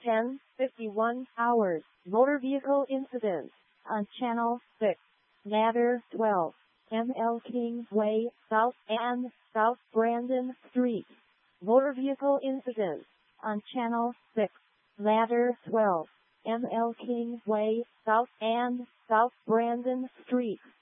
10:51 hours. Motor vehicle incident on Channel 6. Ladder 12. ML Kingsway, South and South Brandon Street. Motor vehicle incident on Channel 6. Ladder 12. ML Kingsway, South and South Brandon Street.